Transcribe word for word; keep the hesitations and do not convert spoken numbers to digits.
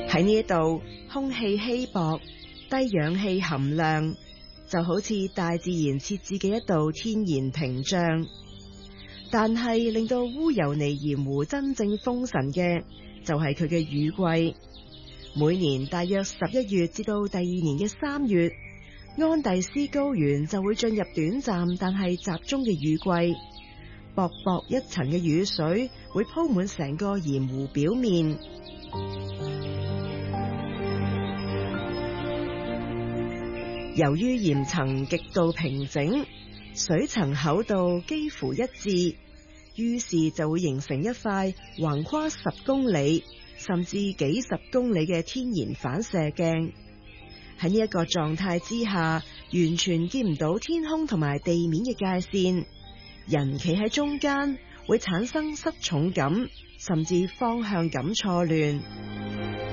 喺呢一度，空氣稀薄，低氧氣含量，就好似大自然設置嘅一道天然屏障。但係令到烏尤尼鹽湖真正封神嘅，就係佢嘅雨季。每年大約十一月至到第二年嘅三月，安第斯高原就會進入短暫但係集中嘅雨季，薄薄一層嘅雨水會鋪滿成個鹽湖表面。由於鹽層極度平整，水層厚度幾乎一致，於是就會形成一塊橫跨十公里甚至幾十公里嘅天然反射鏡。喺呢一個狀態之下，完全見唔到天空同埋地面嘅界線，人企喺中間會產生失重感，甚至方向感錯亂。